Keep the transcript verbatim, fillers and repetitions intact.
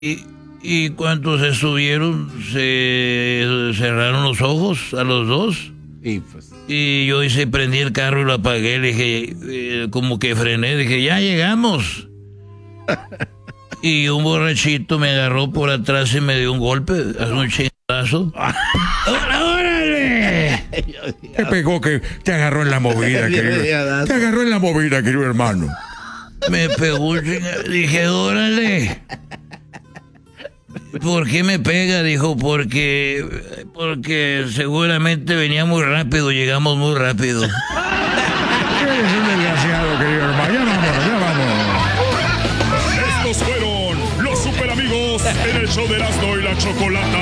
Y, y cuando se subieron, se cerraron los ojos a los dos. Y pues. Y yo hice, prendí el carro y lo apagué. Le dije, eh, como que frené, dije, ya llegamos. Y un borrachito me agarró por atrás y me dio un golpe, hace un chingazo. ¡Órale! Te pegó, que te agarró en la movida, querido. Te agarró en la movida, querido hermano. Me pegó un chingazo. Dije, órale. ¿Por qué me pega? Dijo, porque, porque seguramente venía muy rápido, llegamos muy rápido. Eres un desgraciado, querido hermano. Ya vámonos, ya vámonos. Estos fueron los super amigos en el show de Erasmo y la Chocolata.